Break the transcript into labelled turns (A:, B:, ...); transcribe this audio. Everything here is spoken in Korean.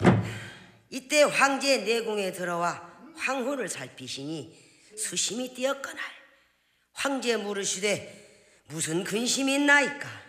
A: 이때 황제의 내궁에 들어와 황후를 살피시니 수심이 뛰었거날. 황제 물으시되 무슨 근심이 있나이까?